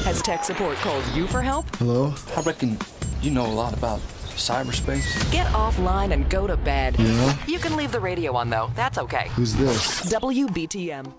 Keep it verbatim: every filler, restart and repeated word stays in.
Has tech support called you for help? Hello? I reckon you know a lot about cyberspace. Get offline and go to bed. Yeah? You can leave the radio on, though. That's okay. Who's this? W B T M.